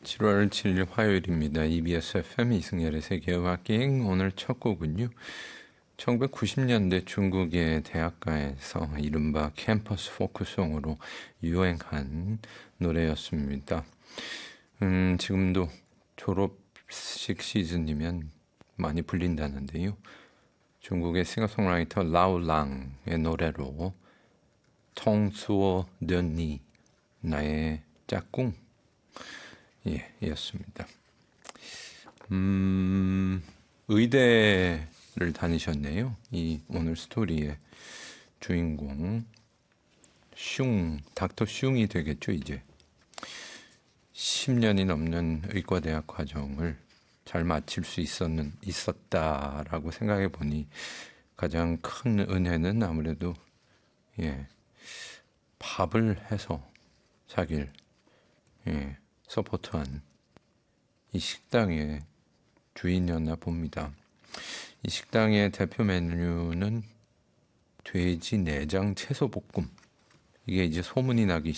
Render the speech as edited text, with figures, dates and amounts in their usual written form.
7월 7일 화요일입니다. EBS FM 이승열의 세계음악기행 오늘 첫 곡은요. 1990년대 중국의 대학가에서 이른바 캠퍼스 포크송으로 유행한 노래였습니다. 지금도 졸업식 시즌이면 많이 불린다는데요. 중국의 싱어송라이터 라오랑의 노래로 통수어 던니 나의 짝꿍 였습니다. 의대를 다니셨네요. 이 오늘 스토리의 주인공 닥터 슝이 되겠죠. 이제 10년이 넘는 의과대학 과정을 잘 마칠 수 있었다라고 생각해 보니 가장 큰 은혜는 아무래도 밥을 해서 자기를 서포트한 이 식당의 주인이었나 봅니다. 이 식당의 대표 메뉴는 돼지 내장 채소볶음. 이게 이제 소문이 나기